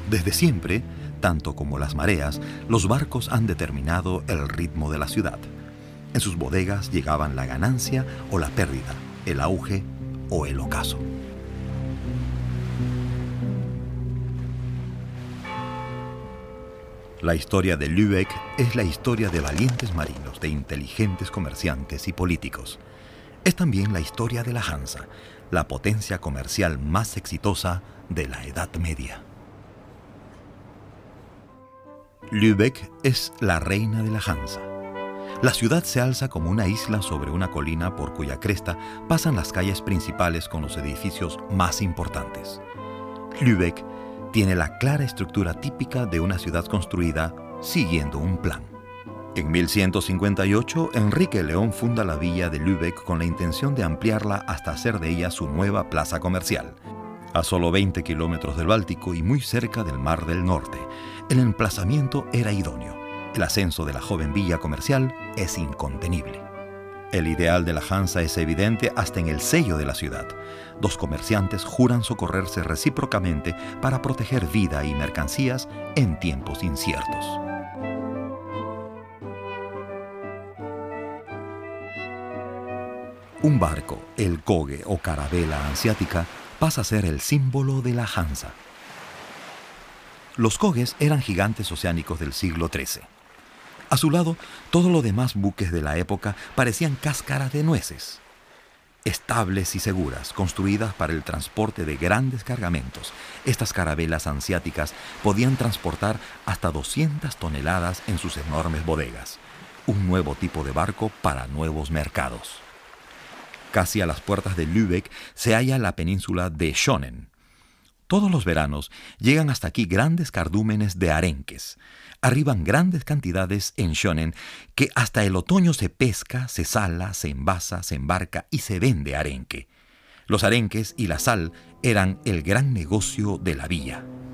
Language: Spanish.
Desde siempre, tanto como las mareas, los barcos han determinado el ritmo de la ciudad. En sus bodegas llegaban la ganancia o la pérdida, el auge o el ocaso. La historia de Lübeck es la historia de valientes marinos, de inteligentes comerciantes y políticos. Es también la historia de la Hansa, la potencia comercial más exitosa de la Edad Media. Lübeck es la reina de la Hansa. La ciudad se alza como una isla sobre una colina por cuya cresta pasan las calles principales con los edificios más importantes. Lübeck tiene la clara estructura típica de una ciudad construida siguiendo un plan. En 1158, Enrique León funda la villa de Lübeck con la intención de ampliarla hasta hacer de ella su nueva plaza comercial. A solo 20 kilómetros del Báltico y muy cerca del Mar del Norte, el emplazamiento era idóneo. El ascenso de la joven villa comercial es incontenible. El ideal de la Hansa es evidente hasta en el sello de la ciudad. Dos comerciantes juran socorrerse recíprocamente para proteger vida y mercancías en tiempos inciertos. Un barco, el cogue o carabela hanseática, pasa a ser el símbolo de la Hansa. Los cogues eran gigantes oceánicos del siglo XIII. A su lado, todos los demás buques de la época parecían cáscaras de nueces. Estables y seguras, construidas para el transporte de grandes cargamentos, estas carabelas hanseáticas podían transportar hasta 200 toneladas en sus enormes bodegas. Un nuevo tipo de barco para nuevos mercados. Casi a las puertas de Lübeck se halla la península de Schönen. Todos los veranos llegan hasta aquí grandes cardúmenes de arenques. Arriban grandes cantidades en Schönen que hasta el otoño se pesca, se sala, se envasa, se embarca y se vende arenque. Los arenques y la sal eran el gran negocio de la villa.